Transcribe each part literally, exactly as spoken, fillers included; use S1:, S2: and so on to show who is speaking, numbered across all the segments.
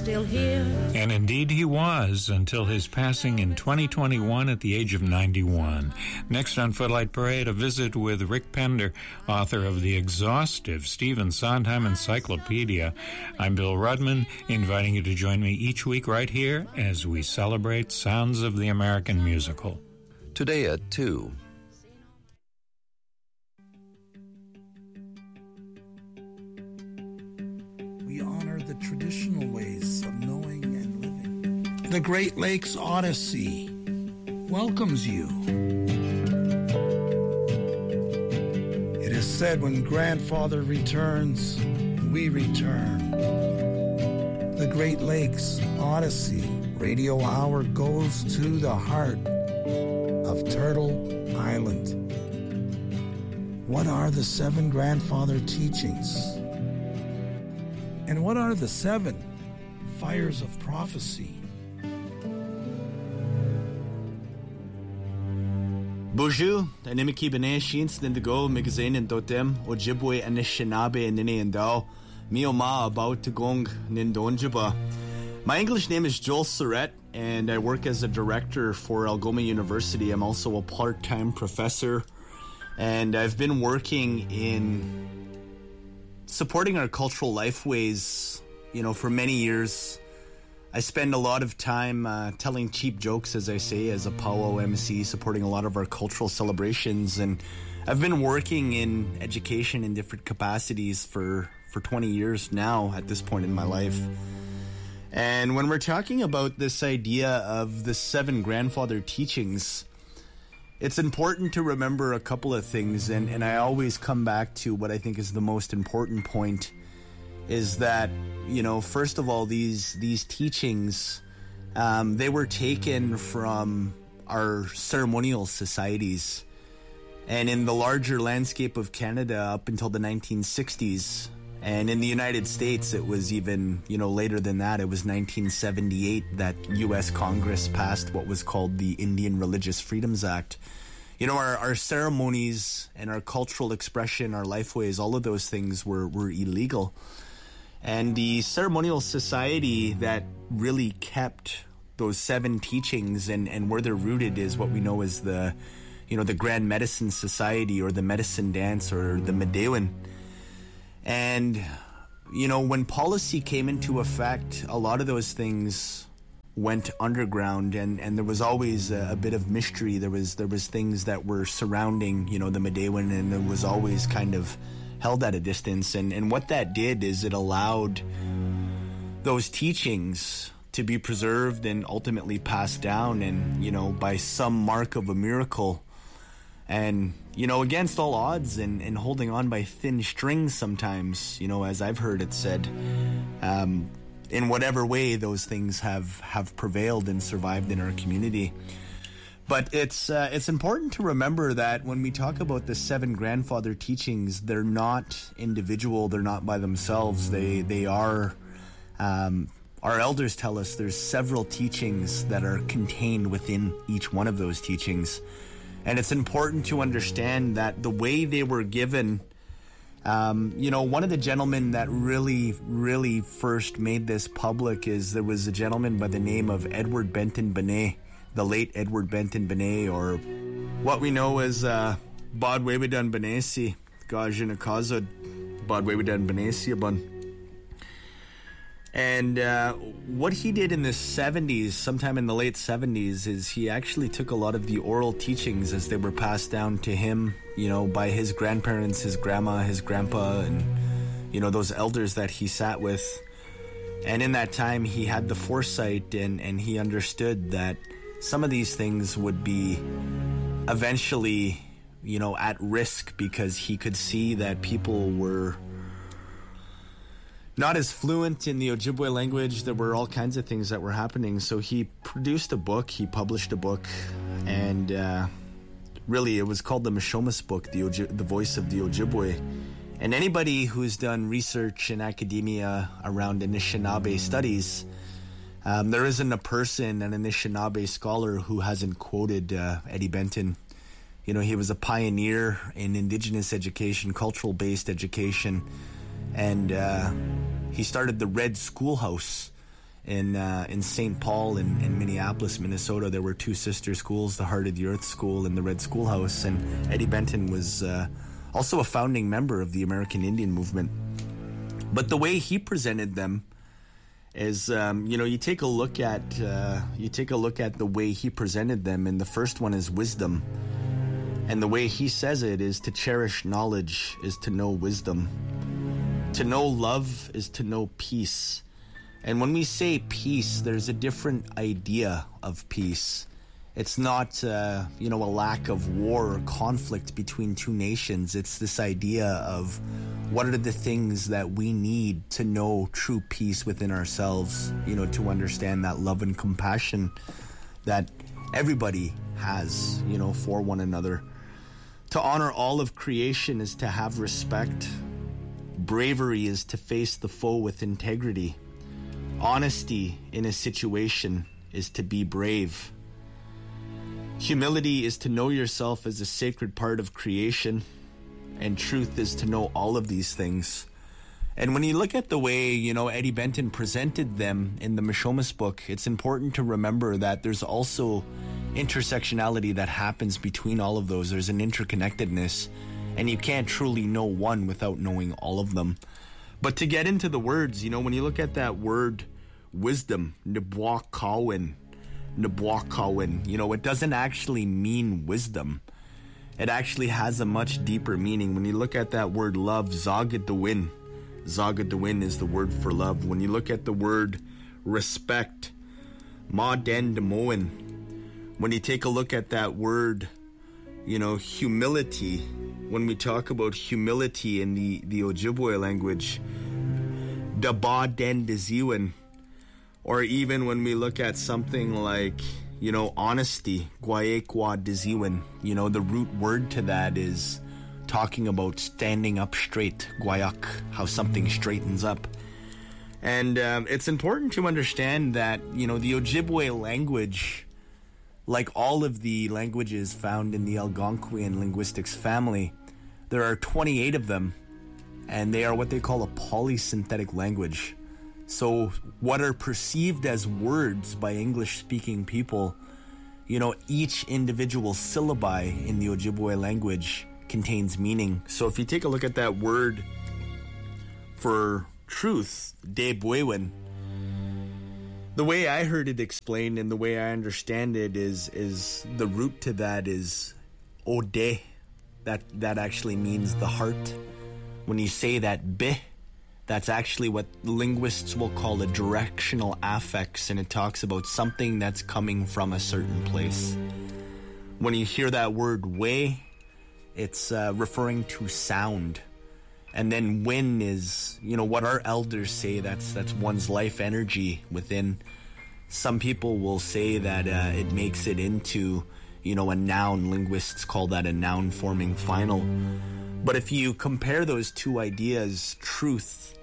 S1: still here.
S2: And indeed he was, until his passing in twenty twenty-one at the age of ninety-one. Next on Footlight Parade, a visit with Rick Pender, author of the exhaustive Stephen Sondheim Encyclopedia. I'm Bill Rudman, inviting you to join me each week right here as we celebrate Sounds of the American Musical.
S3: Today at two.
S4: We honor the traditional ways of knowing and living. The Great Lakes Odyssey welcomes you. It is said when grandfather returns, we return. The Great Lakes Odyssey radio hour goes to the heart of Turtle Island. What are the seven grandfather teachings? And what are the seven fires of prophecy?
S5: Bonjour, Animiki Bene Sheens Nindigo, Magazine and Dotem, Ojibwe and Anishinaabe and Nini and Dao, Mioma about to gong Nindonjiba. My English name is Joel Surrett, and I work as a director for Algoma University. I'm also a part-time professor, and I've been working in supporting our cultural lifeways, you know, for many years. I spend a lot of time uh, telling cheap jokes, as I say, as a powwow M C, supporting a lot of our cultural celebrations, and I've been working in education in different capacities for, for twenty years now at this point in my life. And when we're talking about this idea of the seven grandfather teachings, it's important to remember a couple of things, and, and I always come back to what I think is the most important point, is that, you know, first of all, these these teachings, um, they were taken from our ceremonial societies. And in the larger landscape of Canada up until the nineteen sixties, and in the United States, it was even, you know, later than that. It was nineteen seventy-eight that U S Congress passed what was called the Indian Religious Freedoms Act. You know, our, our ceremonies and our cultural expression, our lifeways, all of those things were, were illegal. And the ceremonial society that really kept those seven teachings and, and where they're rooted is what we know as the, you know, the Grand Medicine Society, or the Medicine Dance, or the Medewan. And, you know, when policy came into effect, a lot of those things went underground, and, and there was always a, a bit of mystery. There was there was things that were surrounding, you know, the Medewan, and it was always kind of held at a distance. And, and what that did is it allowed those teachings to be preserved and ultimately passed down, and, you know, by some mark of a miracle, and, you know, against all odds, and, and holding on by thin strings sometimes, you know, as I've heard it said, um, in whatever way those things have, have prevailed and survived in our community. But it's uh, it's important to remember that when we talk about the seven grandfather teachings, they're not individual, they're not by themselves. They, they are, um, our elders tell us there's several teachings that are contained within each one of those teachings. And it's important to understand that the way they were given, um, you know, one of the gentlemen that really, really first made this public is there was a gentleman by the name of Edward Benton Benet, the late Edward Benton Benet, or what we know as uh, Bod Wewidan Benesi, Gajinakazad Bod Wewidan Benesi Abun. And uh, what he did in the seventies, sometime in the late seventies, is he actually took a lot of the oral teachings as they were passed down to him, you know, by his grandparents, his grandma, his grandpa, and, you know, those elders that he sat with. And in that time, he had the foresight, and, and he understood that some of these things would be eventually, you know, at risk, because he could see that people were not as fluent in the Ojibwe language. There were all kinds of things that were happening. So he produced a book, he published a book, and uh, really it was called the Mishomis Book, the, Oji- the Voice of the Ojibwe. And anybody who's done research in academia around Anishinaabe studies, um, there isn't a person, an Anishinaabe scholar, who hasn't quoted uh, Eddie Benton. You know, he was a pioneer in Indigenous education, cultural-based education, and uh, he started the Red Schoolhouse in uh, in Saint Paul in, in Minneapolis, Minnesota. There were two sister schools, the Heart of the Earth School and the Red Schoolhouse, and Eddie Benton was uh, also a founding member of the American Indian movement. But the way he presented them is, um, you know, you take a look at uh, you take a look at the way he presented them, and the first one is wisdom. And the way he says it is to cherish knowledge is to know wisdom. To know love is to know peace. And when we say peace, there's a different idea of peace. It's not, uh, you know, a lack of war or conflict between two nations. It's this idea of what are the things that we need to know true peace within ourselves, you know, to understand that love and compassion that everybody has, you know, for one another. To honor all of creation is to have respect. Bravery is to face the foe with integrity. Honesty in a situation is to be brave. Humility is to know yourself as a sacred part of creation. And truth is to know all of these things. And when you look at the way, you know, Eddie Benton presented them in the Mishomis book, it's important to remember that there's also intersectionality that happens between all of those. There's an interconnectedness, and you can't truly know one without knowing all of them. But to get into the words, you know, when you look at that word wisdom, Nibwakawin, Nibwakawin, you know, it doesn't actually mean wisdom. It actually has a much deeper meaning. When you look at that word love, Zagadawin, Zagadawin is the word for love. When you look at the word respect, Ma Den Demoin, when you take a look at that word, you know, humility, when we talk about humility in the, the Ojibwe language, Daba Den Deziwin, or even when we look at something like, you know, honesty, Guayekwa Deziwin, you know, the root word to that is talking about standing up straight, Guayak, how something straightens up. And um, it's important to understand that, you know, the Ojibwe language, like all of the languages found in the Algonquian linguistics family, there are twenty-eight of them, and they are what they call a polysynthetic language. So what are perceived as words by English-speaking people, you know, each individual syllabi in the Ojibwe language contains meaning. So if you take a look at that word for truth, Debwewin, the way I heard it explained and the way I understand it is is the root to that is Ode. That that actually means the heart. When you say that be, that's actually what linguists will call a directional affix, and it talks about something that's coming from a certain place. When you hear that word way, it's uh, referring to sound. And then win is, you know, what our elders say, that's that's one's life energy within. Some people will say that uh, it makes it into, you know, a noun. Linguists call that a noun forming final. But if you compare those two ideas, truth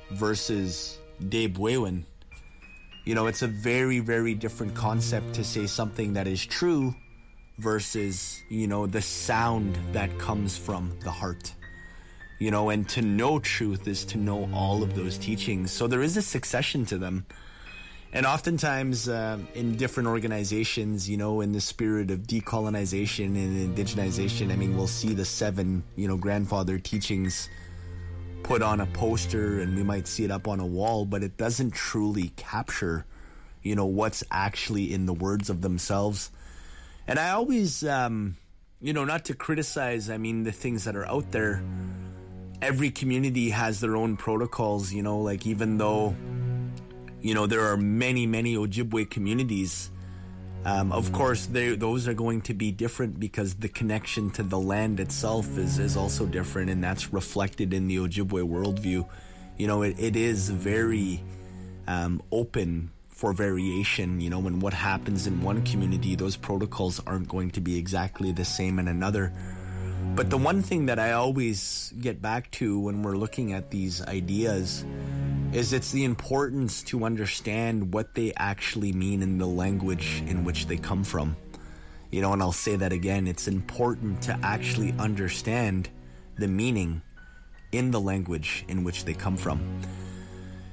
S5: versus Debwewin, you know, it's a very, very different concept to say something that is true versus, you know, the sound that comes from the heart. You know, and to know truth is to know all of those teachings. So there is a succession to them. And oftentimes uh, in different organizations, you know, in the spirit of decolonization and indigenization, I mean, we'll see the seven, you know, grandfather teachings put on a poster, and we might see it up on a wall, but it doesn't truly capture, you know, what's actually in the words of themselves. And I always, um, you know, not to criticize, I mean, the things that are out there. Every community has their own protocols, you know, like even though, you know, there are many, many Ojibwe communities, um, of course, they, those are going to be different because the connection to the land itself is, is also different, and that's reflected in the Ojibwe worldview. You know, it, it is very um, open for variation, you know, when what happens in one community, those protocols aren't going to be exactly the same in another. But the one thing that I always get back to when we're looking at these ideas is it's the importance to understand what they actually mean in the language in which they come from. You know, and I'll say that again, it's important to actually understand the meaning in the language in which they come from.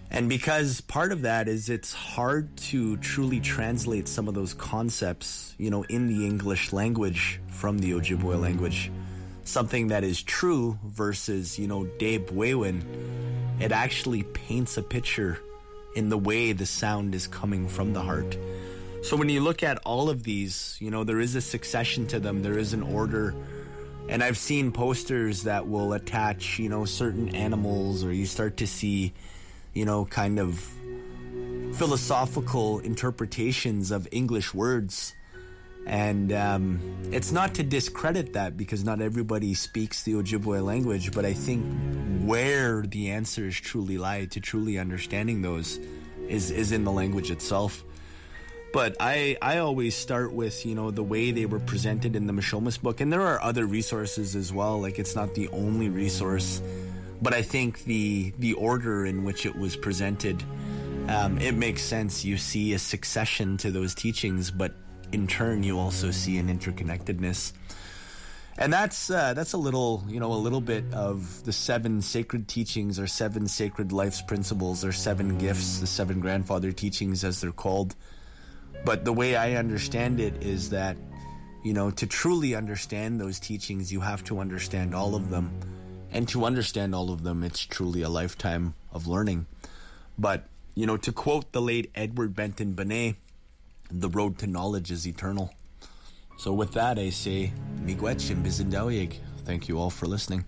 S5: And because part of that is it's hard to truly translate some of those concepts, you know, in the English language from the Ojibwe language. Something that is true versus, you know, Debwewen, it actually paints a picture in the way the sound is coming from the heart. So when you look at all of these, you know, there is a succession to them, there is an order. And I've seen posters that will attach, you know, certain animals, or you start to see, you know, kind of philosophical interpretations of English words. And um, it's not to discredit that, because not everybody speaks the Ojibwe language, but I think where the answers truly lie to truly understanding those is, is in the language itself. But I, I always start with, you know, the way they were presented in the Mishomis book. And there are other resources as well. Like, it's not the only resource. But I think the the order in which it was presented, um, it makes sense. You see a succession to those teachings, but in turn, you also see an interconnectedness. And that's uh, that's a little, you know, a little bit of the seven sacred teachings, or seven sacred life's principles, or seven gifts, the seven grandfather teachings as they're called. But the way I understand it is that, you know, to truly understand those teachings, you have to understand all of them. And to understand all of them, it's truly a lifetime of learning. But, you know, to quote the late Edward Benton Benet, the road to knowledge is eternal. So with that, I say, miigwech and bizindawieg. Thank you all for listening.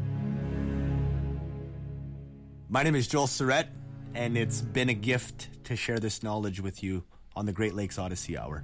S5: My name is Joel Surrett, and it's been a gift to share this knowledge with you on the Great Lakes Odyssey Hour.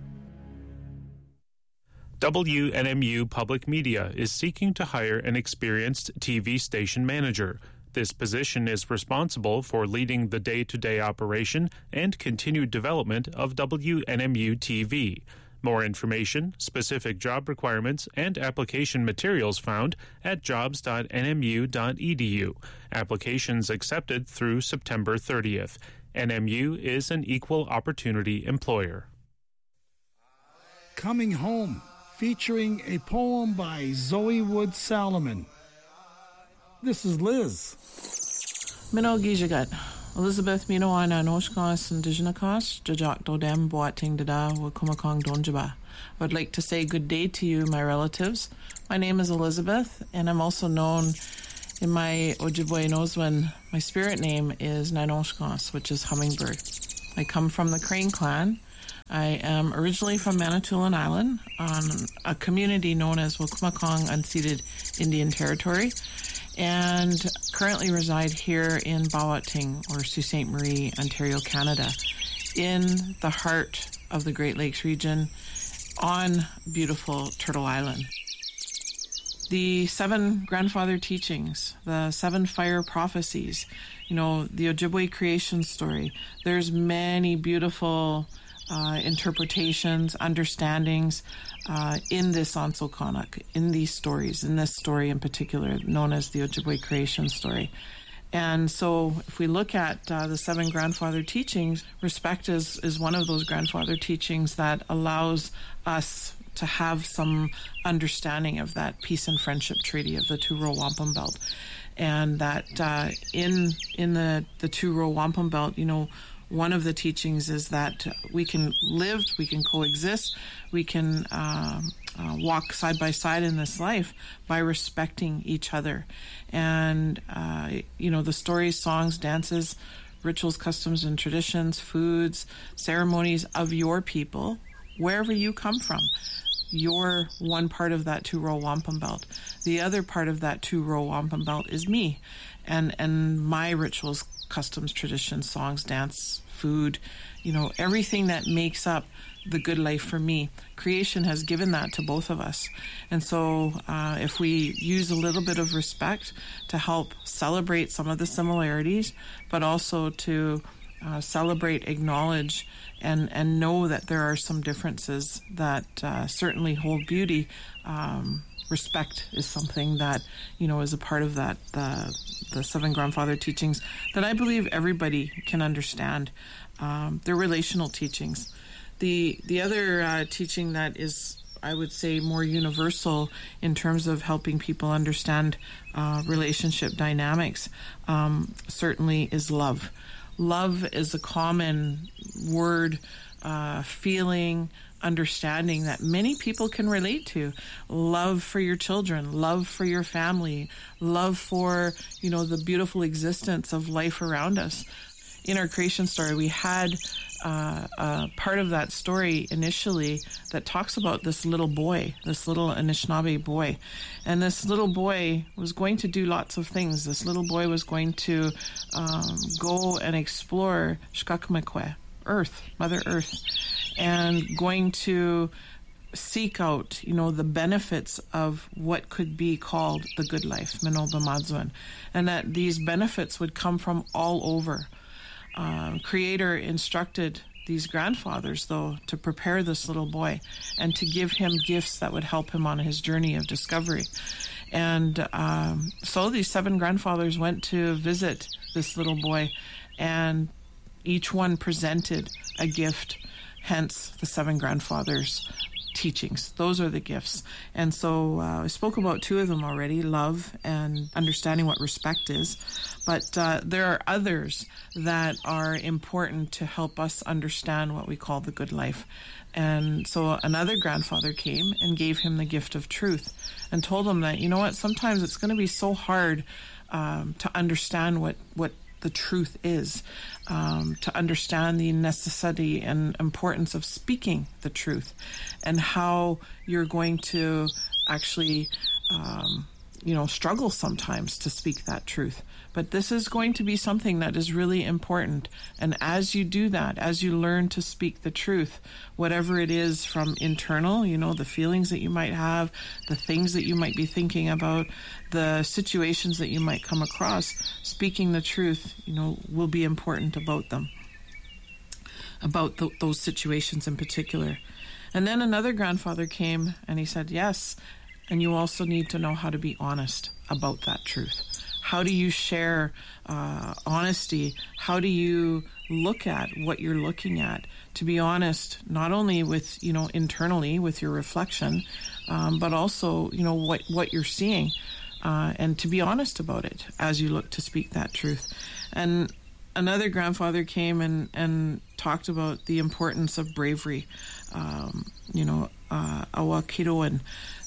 S1: W N M U Public Media is seeking to hire an experienced T V station manager. This position is responsible for leading the day-to-day operation and continued development of W N M U T V. More information, specific job requirements, and application materials found at jobs dot n m u dot e d u. Applications accepted through September thirtieth. N M U is an equal opportunity employer.
S4: Coming Home, featuring a poem by Zoe Wood Salomon. This is Liz.
S6: Minno Gijagat, Elizabeth Minoana Noshkos and Dijinakos, Jajak Dodem Boating Dada Wakumakong Donjaba. I would like to say good day to you, my relatives. My name is Elizabeth, and I'm also known in my Ojibwe Noswin. My spirit name is Nanoshkos, which is hummingbird. I come from the Crane clan. I am originally from Manitoulin Island, on a community known as Wakumakong Unceded Indian Territory, and currently reside here in Bawating, or Sault Ste. Marie, Ontario, Canada, in the heart of the Great Lakes region on beautiful Turtle Island. The seven grandfather teachings, the seven fire prophecies, you know, the Ojibwe creation story. There's many beautiful uh, interpretations, understandings uh, in this Ansulkanak, in these stories, in this story in particular, known as the Ojibwe creation story. And so if we look at uh, the seven grandfather teachings, respect is, is one of those grandfather teachings that allows us to have some understanding of that peace and friendship treaty of the Two-Row Wampum Belt. And that uh, in in the, the Two-Row Wampum Belt, you know, one of the teachings is that we can live, we can coexist, we can uh, uh, walk side by side in this life by respecting each other. And, uh, you know, the stories, songs, dances, rituals, customs, and traditions, foods, ceremonies of your people, wherever you come from. You're one part of that Two-Row Wampum Belt. The other part of that Two-Row Wampum Belt is me, and and my rituals, customs, traditions, songs, dance, food, you know, everything that makes up the good life for me. Creation has given that to both of us. And so uh, if we use a little bit of respect to help celebrate some of the similarities, but also to uh, celebrate, acknowledge, and, and know that there are some differences that uh, certainly hold beauty. Um, respect is something that, you know, is a part of that, the, the seven grandfather teachings that I believe everybody can understand. Um, they're relational teachings. The, the other uh, teaching that is, I would say, more universal in terms of helping people understand uh, relationship dynamics, um, certainly is love. Love is a common word, uh, feeling, understanding that many people can relate to. Love for your children, love for your family, love for, you know, the beautiful existence of life around us. In our creation story, we had uh, uh, part of that story initially that talks about this little boy, this little Anishinaabe boy. And this little boy was going to do lots of things. This little boy was going to um, go and explore Shkakamekwe, Earth, Mother Earth, and going to seek out, you know, the benefits of what could be called the good life, Minoba Madzuan, and that these benefits would come from all over. Uh, Creator instructed these grandfathers, though, to prepare this little boy and to give him gifts that would help him on his journey of discovery. And um, so these seven grandfathers went to visit this little boy, and each one presented a gift, hence the seven grandfathers' teachings. Those are the gifts. And so uh, I spoke about two of them already, love and understanding what respect is. But uh, there are others that are important to help us understand what we call the good life. And so another grandfather came and gave him the gift of truth and told him that, you know what, sometimes it's going to be so hard um, to understand what, what the truth is, um, to understand the necessity and importance of speaking the truth and how you're going to actually, um, you know, struggle sometimes to speak that truth. But this is going to be something that is really important. And as you do that, as you learn to speak the truth, whatever it is from internal, you know, the feelings that you might have, the things that you might be thinking about, the situations that you might come across, speaking the truth, you know, will be important about them, about th- those situations in particular. And then another grandfather came and he said, yes, and you also need to know how to be honest about that truth. How do you share uh, honesty? How do you look at what you're looking at? To be honest, not only with, you know, internally with your reflection, um, but also, you know, what, what you're seeing, uh, and to be honest about it as you look to speak that truth. And another grandfather came and, and talked about the importance of bravery, um, you know, uh, awakiroan,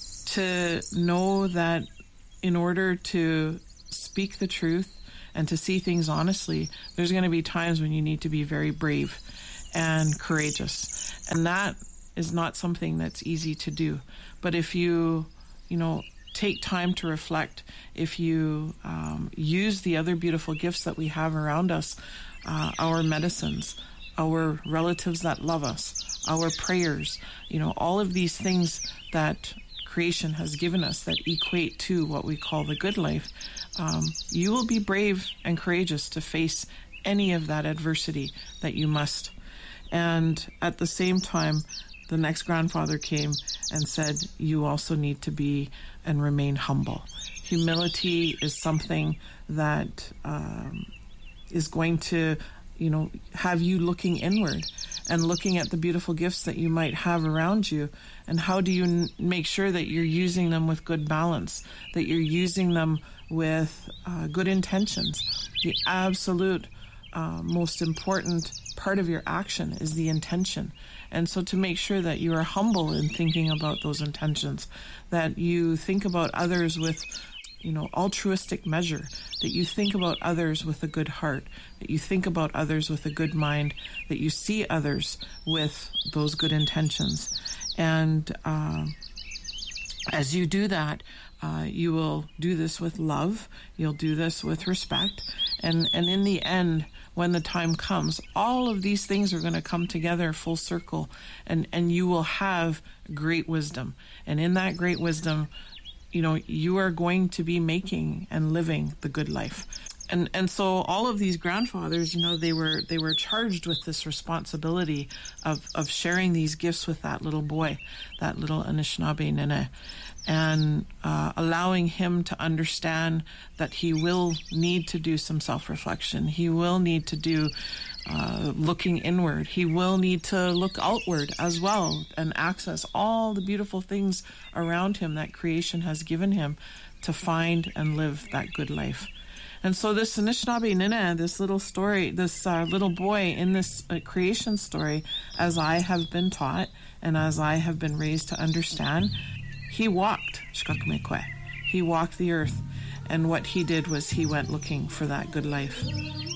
S6: to know that in order to speak the truth and to see things honestly, there's going to be times when you need to be very brave and courageous. And that is not something that's easy to do. But if you, you know, take time to reflect, if you um, use the other beautiful gifts that we have around us, uh, our medicines, our relatives that love us, our prayers, you know, all of these things that creation has given us that equate to what we call the good life, um, you will be brave and courageous to face any of that adversity that you must. And at the same time, the next grandfather came and said, you also need to be and remain humble. Humility is something that um, is going to, you know, have you looking inward and looking at the beautiful gifts that you might have around you. And how do you n- make sure that you're using them with good balance, that you're using them with uh, good intentions? The absolute uh, most important part of your action is the intention. And so to make sure that you are humble in thinking about those intentions, that you think about others with, you know, altruistic measure, that you think about others with a good heart, that you think about others with a good mind, that you see others with those good intentions. And um, as you do that, uh, you will do this with love, you'll do this with respect, and, and in the end, when the time comes, all of these things are going to come together full circle, and, and you will have great wisdom. And in that great wisdom, you know, you are going to be making and living the good life. And and so all of these grandfathers, you know, they were they were charged with this responsibility of, of sharing these gifts with that little boy, that little Anishinaabe Nene, and uh, allowing him to understand that he will need to do some self-reflection. He will need to do uh, looking inward. He will need to look outward as well and access all the beautiful things around him that creation has given him to find and live that good life. And so this Anishinaabe Nina, this little story, this uh, little boy in this uh, creation story, as I have been taught and as I have been raised to understand, he walked Shkakamekwe. He walked the earth. And what he did was he went looking for that good life.